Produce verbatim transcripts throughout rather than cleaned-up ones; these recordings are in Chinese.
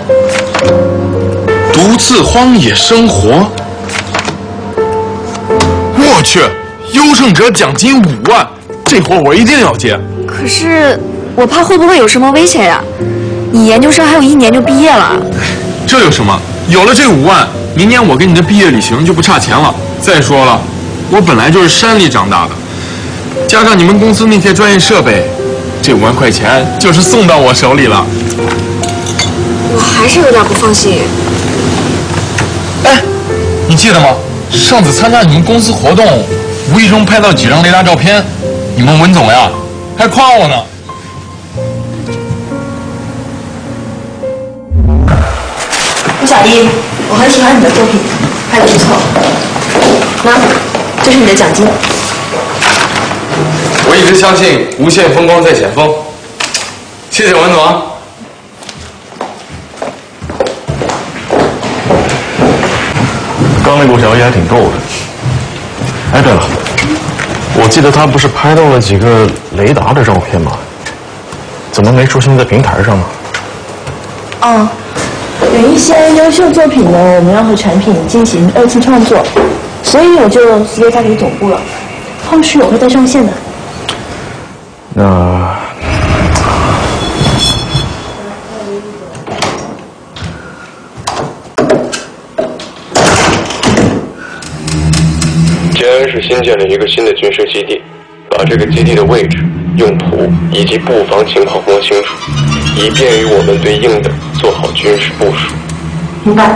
独自荒野生活。我去，优胜者奖金五万，这活我一定要接。 可是我怕会不会有什么危险呀？你研究生还有一年就毕业了。 这有什么？有了这五万，明年我给你的毕业旅行就不差钱了。再说了，我本来就是山里长大的，加上你们公司那些专业设备，这五万块钱就是送到我手里了。 我还是有点不放心。 哎，你记得吗？上次参加你们公司活动，无意中拍到几张雷达照片，你们文总呀还夸我呢。 吴小一，我很喜欢你的作品，拍得不错。那，这是你的奖金。 我一直相信无限风光在前方。谢谢文总啊。 刚那陆小野还挺逗的。哎，对了，我记得他不是拍到了几个雷达的照片吗？怎么没出现在平台上呢？ 哦，有一些优秀作品呢，我们要和产品进行二次创作，所以我就直接交给总部了。后续我会再上线的。 那。 建安市新建了一个新的军事基地，把这个基地的位置、用途以及布防情况摸清楚，以便于我们对应的做好军事部署。 明白。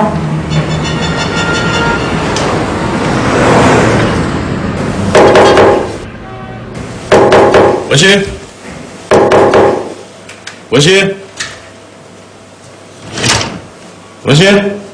文心，文心，文心。